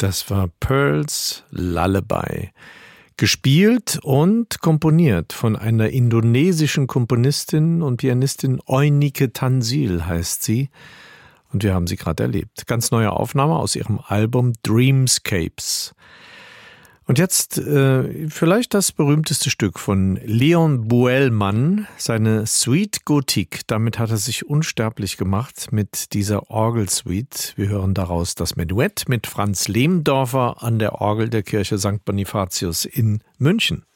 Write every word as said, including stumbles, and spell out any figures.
Das war Pearls Lullaby. Gespielt und komponiert von einer indonesischen Komponistin und Pianistin, Eunike Tansil heißt sie. Und wir haben sie gerade erlebt. Ganz neue Aufnahme aus ihrem Album Dreamscapes. Und jetzt äh, vielleicht das berühmteste Stück von Leon Boelmann, seine Suite Gothique. Damit hat er sich unsterblich gemacht mit dieser Orgelsuite. Wir hören daraus das Menuett mit Franz Lehmdorfer an der Orgel der Kirche Sankt Bonifatius in München.